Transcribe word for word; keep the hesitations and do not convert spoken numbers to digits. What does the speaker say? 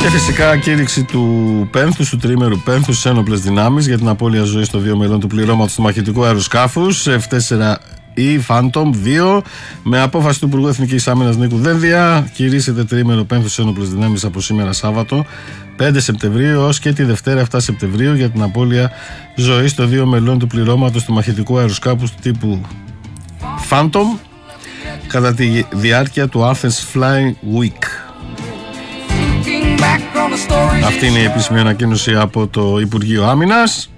Και φυσικά κήρυξη του πένθους, του τρίμερου πένθους στις ένοπλες δυνάμεις για την απώλεια ζωής των δύο μελών του πληρώματος του μαχητικού αεροσκάφους εφ τέσσερα ή Phantom δύο. Με απόφαση του Υπουργού Εθνικής Άμυνας Νίκου Δένδια, κηρύσσεται τρίμερο πένθους στις ένοπλες δυνάμεις από σήμερα Σάββατο πέντε Σεπτεμβρίου έως και τη Δευτέρα επτά Σεπτεμβρίου για την απώλεια ζωής των δύο μελών του πληρώματος του μαχητικού αεροσκάφους του τύπου Phantom κατά τη διάρκεια του Athens Flying Week. Αυτή είναι η επίσημη ανακοίνωση από το Υπουργείο Άμυνας.